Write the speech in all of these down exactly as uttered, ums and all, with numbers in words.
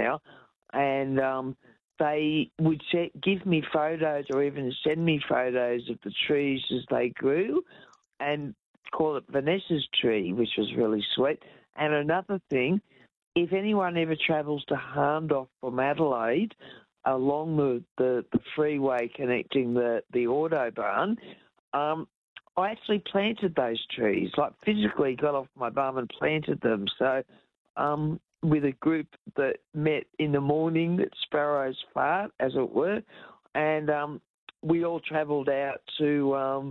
now, and um, they would se- give me photos or even send me photos of the trees as they grew and call it Vanessa's tree, which was really sweet. And another thing, if anyone ever travels to Hahndorf from Adelaide, along the, the, the freeway connecting the, the Autobahn, um, I actually planted those trees, like physically got off my bum and planted them. So um, with a group that met in the morning at Sparrows Fart, as it were, and um, we all travelled out to um,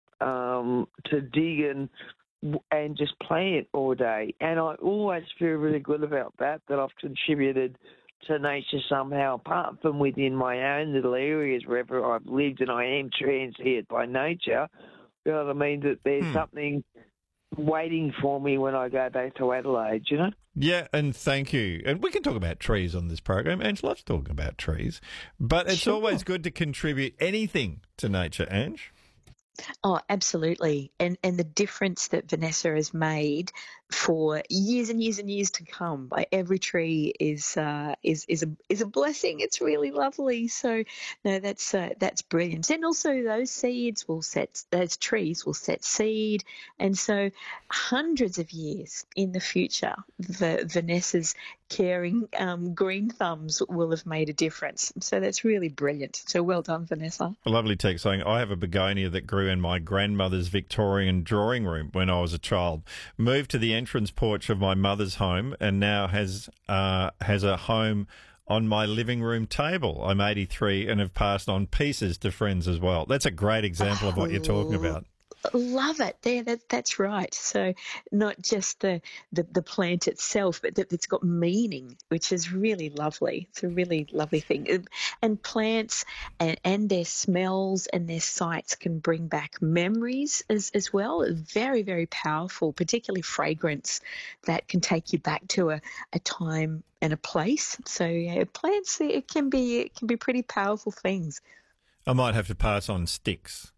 um, to dig and and just plant all day. And I always feel really good about that, that I've contributed to nature somehow, apart from within my own little areas wherever I've lived and I am transient by nature. You know what I mean? That there's hmm. something waiting for me when I go back to Adelaide, you know? Yeah, and thank you. And we can talk about trees on this program. Ange loves talking about trees. But it's sure. always good to contribute anything to nature, Ange. Oh, absolutely. And and the difference that Vanessa has made for years and years and years to come. By every tree is uh, is is a is a blessing. It's really lovely. So no, that's uh, that's brilliant. And also those seeds will set those trees will set seed, and so hundreds of years in the future, the Vanessa's caring um, green thumbs will have made a difference. So that's really brilliant. So well done, Vanessa. A lovely text saying, I have a begonia that grew in my grandmother's Victorian drawing room when I was a child. Moved to the entrance porch of my mother's home and now has uh, has a home on my living room table. I'm eighty-three and have passed on pieces to friends as well. That's a great example oh, of what you're talking about. Love it. There, that, that's right. So not just the, the, the plant itself, but that it's got meaning, which is really lovely. It's a really lovely thing. And plants and, and their smells and their sights can bring back memories as, as well. Very, very powerful, particularly fragrance that can take you back to a, a time and a place. So yeah, plants, it can be it can be pretty powerful things. I might have to pass on sticks.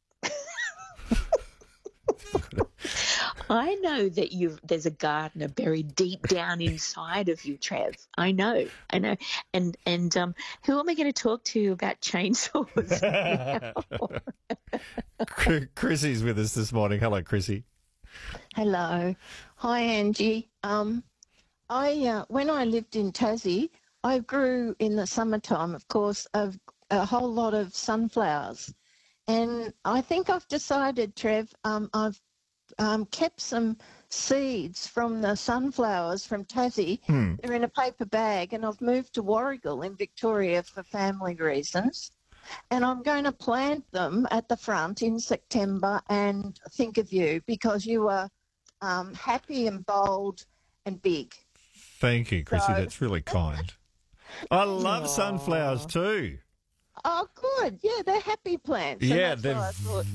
I know that you there's a gardener buried deep down inside of you, Trev. I know, I know. And and um, who am I going to talk to about chainsaws? Chrissy's with us this morning. Hello, Chrissy. Hello. Hi, Angie. Um, I uh, when I lived in Tassie, I grew in the summertime, of course, of a whole lot of sunflowers. And I think I've decided, Trev, um, I've um, kept some seeds from the sunflowers from Tassie. Hmm. They're in a paper bag, and I've moved to Warragul in Victoria for family reasons. And I'm going to plant them at the front in September and think of you because you are um, happy and bold and big. Thank you, Chrissy. So, that's really kind. I love Aww. sunflowers too. Oh, good. Yeah, they're happy plants. Yeah, they're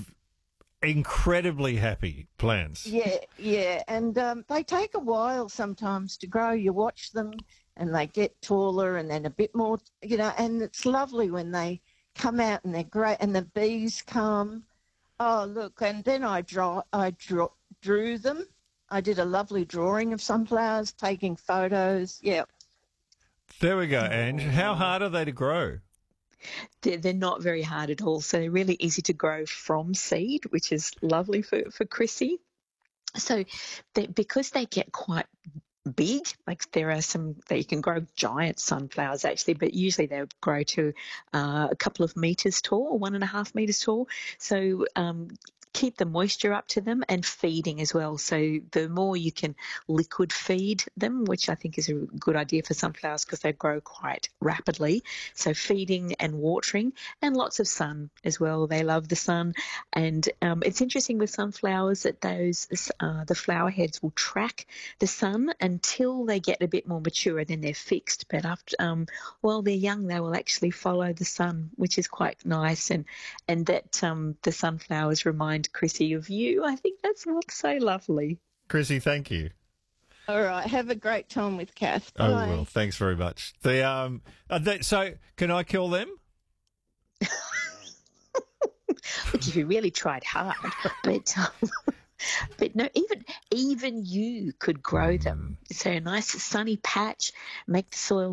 incredibly happy plants. Yeah, yeah. And um, they take a while sometimes to grow. You watch them and they get taller and then a bit more, you know, and it's lovely when they come out and they're great and the bees come. Oh, look, and then I draw, I draw, drew them. I did a lovely drawing of sunflowers, taking photos. Yeah. There we go, Ange. How hard are they to grow? They're, they're not very hard at all. So they're really easy to grow from seed, which is lovely for, for Chrissy. So they, because they get quite big, like there are some that you can grow giant sunflowers actually, but usually they grow to uh, a couple of metres tall, one and a half metres tall. So um, keep the moisture up to them and feeding as well. So the more you can liquid feed them, which I think is a good idea for sunflowers because they grow quite rapidly. So feeding and watering and lots of sun as well. They love the sun. And um, it's interesting with sunflowers that those uh, the flower heads will track the sun until they get a bit more mature and then they're fixed. But after um, while they're young, they will actually follow the sun, which is quite nice. And, and that um, the sunflowers remind Chrissy of you. I think that's what's so lovely. Chrissy, thank you. All right, have a great time with Kath. Bye. Oh, well, thanks very much. The um, uh, they, so can I kill them? Look, if you really tried hard, but um, but no, even even you could grow them. So a nice sunny patch, make the soil